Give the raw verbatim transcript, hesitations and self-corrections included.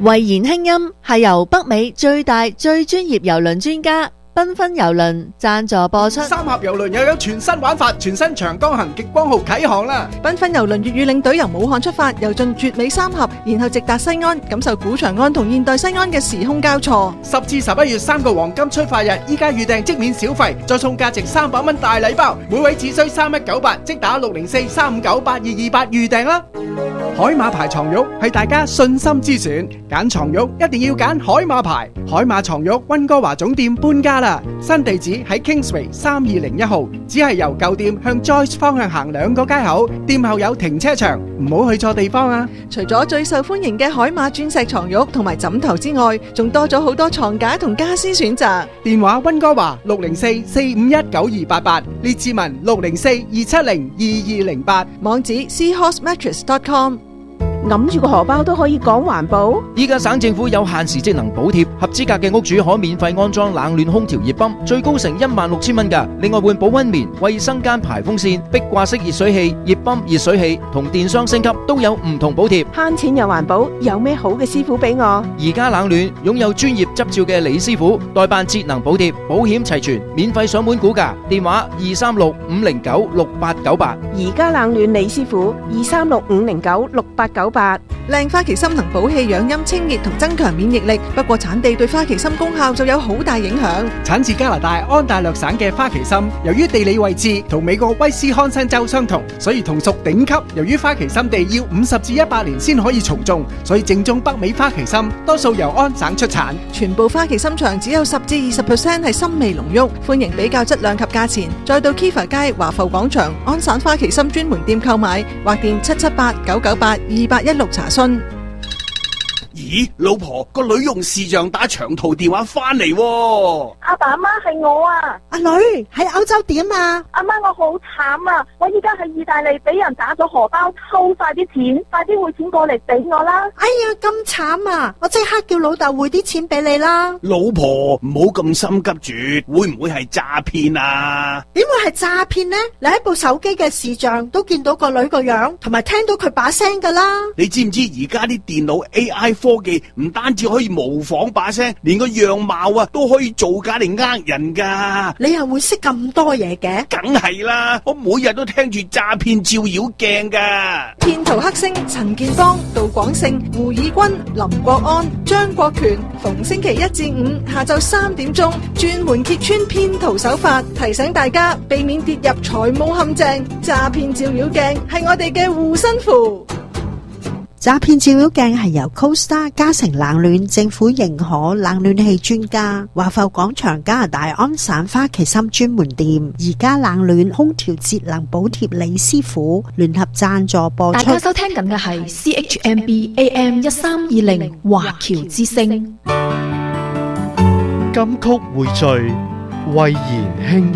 慧言輕音係由北美最大最專業郵輪專家繽紛郵輪贊助播出。 三峽郵輪又有全新玩法，全新長江行極光號啟航啦！ 繽紛郵輪粵語領隊由武漢出發，遊進絕美三峽，然後直達西安，感受古長安同現代西安嘅時空交錯。 十至十一月三個黃金出發日，依家預訂即免小費，再送價值三百蚊大禮包，每位只需三一九八，即打六零四三五九八二二八預訂啦！海馬牌床褥係大家信心之選，揀床褥一定要揀海馬牌。海馬床褥溫哥華總店搬家啦，新地址喺 Kingsway 三二零一號，只係由舊店向 Joyce 方向行兩個街口，店後有停車場，唔好去錯地方啊！ 除咗最受歡迎嘅海馬鑽石床褥同埋枕頭之外，仲多咗好多床架同家私選擇。 電話溫哥華六零四四五一九二八八，列志文六零四二七零二二零八， 網址 seahorse mattress dot com。 揞住個荷包都可以講環保。 依家省政府有限時節能補貼，合資格嘅屋主可免費安裝冷暖空調熱泵，最高成一萬六千蚊㗎。另外換保溫棉、衛生間排風扇、壁掛式熱水器、熱泵、熱水器同電箱升級都有唔同補貼。 慳錢又環保，有咩好嘅師傅俾我？ 而家冷暖擁有專業執照嘅李師傅代辦節能補貼，保險齊全，免費上門估價。電話二三六五零九六八九八。 而家冷暖李師傅二三六五零九六八九八。 靚花旗參能補氣養陰清熱同增強免疫力，不過產地對花旗參功效就有好大影響。 產自加拿大安大略省嘅花旗參，由於地理位置同美國威斯康辛州相同，所以同屬頂級。由於花旗參地要五十至一百年先可以重種，所以正宗北美花旗參多數由安省出產。 全部花旗參場只有十至二十 percent 係參味濃郁，歡迎比較質量及價錢。再到 Kiva 街華埠廣場安省花旗參專門店購買，或電七七八九九八二八一六查詢。 咦，老婆，個女用視像打長途電話翻嚟喎。 阿爸阿媽係我啊。 阿女喺歐洲點啊？ 阿媽，我好慘啊！我依家喺意大利俾人打咗荷包，偷晒啲錢，快啲匯錢過嚟俾我啦！ 哎呀，咁慘啊！我即刻叫老豆匯啲錢俾你啦。 老婆，唔好咁心急住，會唔會係詐騙啊？ 點會係詐騙呢？你喺部手機嘅視像都見到個女個樣，同埋聽到佢把聲噶啦。 你知唔知而家啲電腦 A I 科技唔單止可以模仿把聲，連個樣貌啊都可以造假嚟呃人噶。 你又會識咁多嘢嘅？ 梗係啦，我每日都聽住詐騙照妖鏡噶。 騙徒黑星陳建邦、杜廣勝、胡以軍、林國安、張國權，逢星期一至五下晝三點鐘，專門揭穿騙徒手法，提醒大家避免跌入財務陷阱。詐騙照妖鏡係我哋嘅護身符。 詐騙照妖鏡係由 CoStar 嘉誠冷暖政府認可冷暖氣專家華埠廣場加拿大安省花旗參專門店而家冷暖空調節能補貼李師傅聯合贊助播出。 大家收聽緊嘅係 C H M B A M 一三二零華僑之聲。 金曲匯聚，慧言輕